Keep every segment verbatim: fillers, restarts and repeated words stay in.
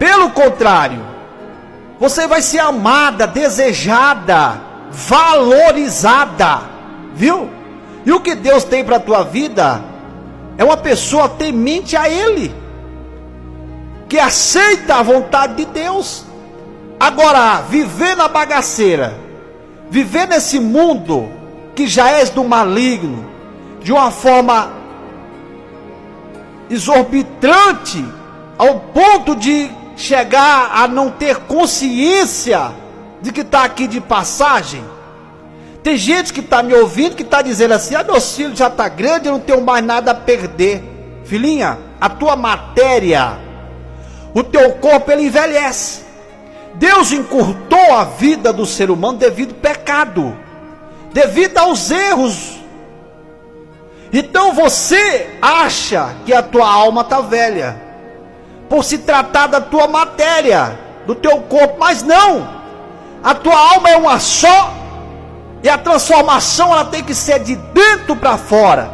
Pelo contrário, você vai ser amada, desejada, valorizada, viu? E o que Deus tem para a tua vida é uma pessoa temente a Ele, que aceita a vontade de Deus. Agora, viver na bagaceira, viver nesse mundo que já és do maligno, de uma forma exorbitante, ao ponto de chegar a não ter consciência de que está aqui de passagem. Tem gente que está me ouvindo, que está dizendo assim: ah, meu filho já está grande, eu não tenho mais nada a perder. Filhinha, a tua matéria, o teu corpo, ele envelhece. Deus encurtou a vida do ser humano devido ao pecado, devido aos erros. Então você acha que a tua alma está velha, por se tratar da tua matéria, do teu corpo, mas não. A tua alma é uma só, e a transformação ela tem que ser de dentro para fora.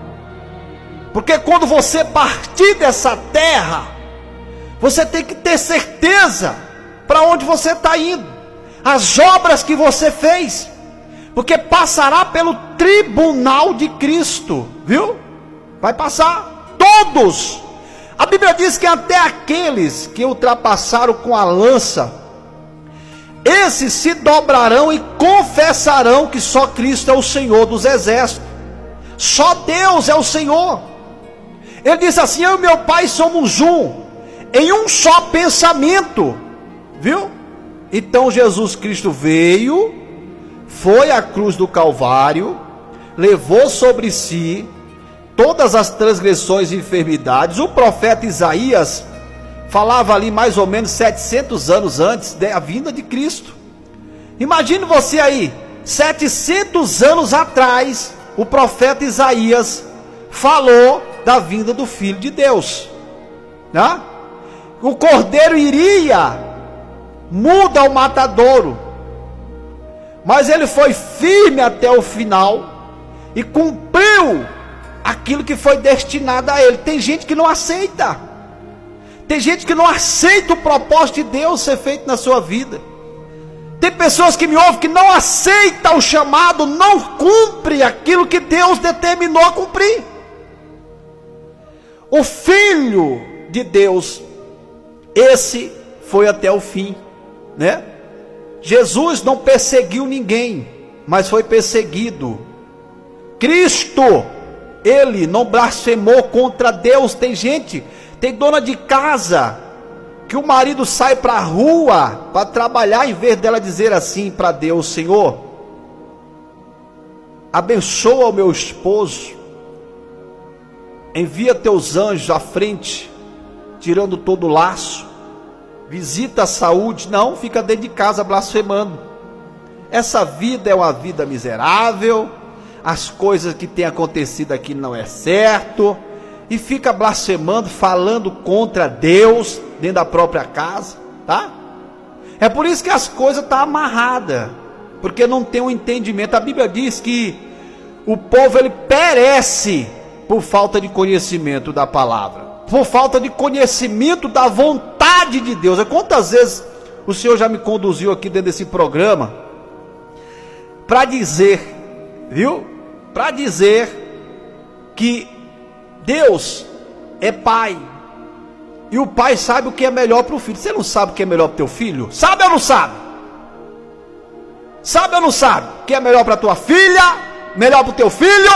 Porque quando você partir dessa terra, você tem que ter certeza para onde você está indo, as obras que você fez, porque passará pelo tribunal de Cristo, viu? Vai passar, todos. A Bíblia diz que até aqueles que ultrapassaram com a lança, esses se dobrarão e confessarão que só Cristo é o Senhor dos exércitos, só Deus é o Senhor. Ele disse assim: eu e meu Pai somos um, em um só pensamento, viu? Então Jesus Cristo veio, foi à cruz do Calvário, levou sobre si todas as transgressões e enfermidades. O profeta Isaías falava ali mais ou menos setecentos anos antes da vinda de Cristo. Imagine você aí, setecentos anos atrás, o profeta Isaías falou da vinda do Filho de Deus, né? O cordeiro iria, muda ao matadouro, mas ele foi firme até o final e cumpriu aquilo que foi destinado a ele. Tem gente que não aceita, tem gente que não aceita o propósito de Deus ser feito na sua vida. Tem pessoas que me ouvem que não aceitam o chamado, não cumpre aquilo que Deus determinou a cumprir. O Filho de Deus, esse foi até o fim, né? Jesus não perseguiu ninguém, mas foi perseguido. Cristo, ele não blasfemou contra Deus. Tem gente, tem dona de casa, que o marido sai para a rua para trabalhar, em vez dela dizer assim para Deus: Senhor, abençoa o meu esposo, envia teus anjos à frente, tirando todo o laço, visita a saúde. Não, fica dentro de casa blasfemando. Essa vida é uma vida miserável, as coisas que têm acontecido aqui não é certo, e fica blasfemando, falando contra Deus dentro da própria casa, tá? É por isso que as coisas estão amarradas, porque não tem um entendimento. A Bíblia diz que o povo ele perece por falta de conhecimento da palavra, por falta de conhecimento da vontade de Deus. Quantas vezes o Senhor já me conduziu aqui dentro desse programa para dizer, viu? Para dizer que Deus é pai, e o pai sabe o que é melhor para o filho. Você não sabe o que é melhor para o teu filho? Sabe ou não sabe? Sabe ou não sabe o que é melhor para a tua filha? Melhor para o teu filho?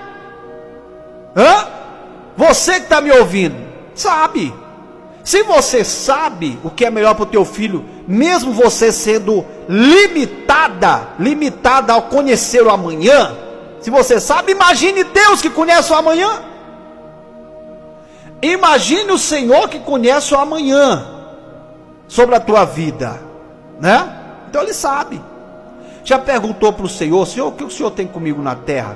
Hã? Você que está me ouvindo, sabe. Se você sabe o que é melhor para o teu filho, mesmo você sendo limitada, limitada ao conhecer o amanhã, se você sabe, imagine Deus que conhece o amanhã. Imagine o Senhor que conhece o amanhã sobre a tua vida, né? Então Ele sabe. Já perguntou para o Senhor: Senhor, o que o Senhor tem comigo na terra?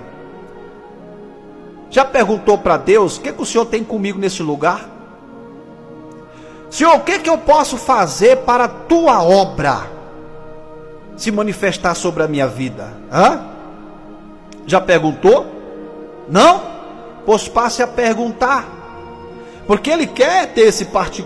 Já perguntou para Deus: o que, que o Senhor tem comigo nesse lugar? Senhor, o que, que eu posso fazer para a tua obra se manifestar sobre a minha vida? Hã? Já perguntou? Não? Pois passe a perguntar, porque Ele quer ter esse particular